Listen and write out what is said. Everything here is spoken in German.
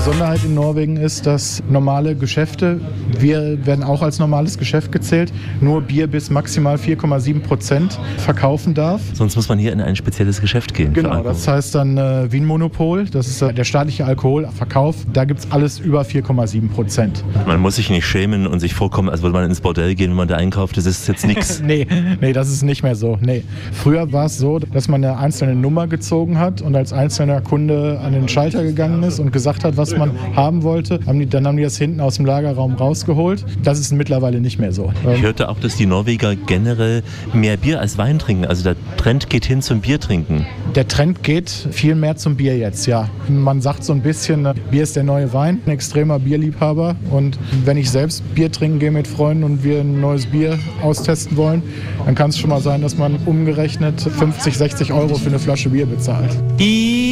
Besonderheit in Norwegen ist, dass normale Geschäfte, wir werden auch als normales Geschäft gezählt, nur Bier bis maximal 4,7% verkaufen darf. Sonst muss man hier in ein spezielles Geschäft gehen. Genau, das heißt dann Wienmonopol, das ist der staatliche Alkoholverkauf, da gibt es alles über 4,7%. Man muss sich nicht schämen und sich vorkommen, als würde man ins Bordell gehen, wenn man da einkauft, das ist jetzt nichts. Nee, das ist nicht mehr so. Nee. Früher war es so, dass man eine einzelne Nummer gezogen hat und als einzelner Kunde an den Schalter gegangen ist und gesagt hat, was man haben wollte. Dann haben die das hinten aus dem Lagerraum rausgeholt. Das ist mittlerweile nicht mehr so. Ich hörte auch, dass die Norweger generell mehr Bier als Wein trinken. Also der Trend geht hin zum Biertrinken. Der Trend geht viel mehr zum Bier jetzt, ja. Man sagt so ein bisschen, Bier ist der neue Wein, ein extremer Bierliebhaber. Und wenn ich selbst Bier trinken gehe mit Freunden und wir ein neues Bier austesten wollen, dann kann es schon mal sein, dass man umgerechnet 50, 60 € für eine Flasche Bier bezahlt.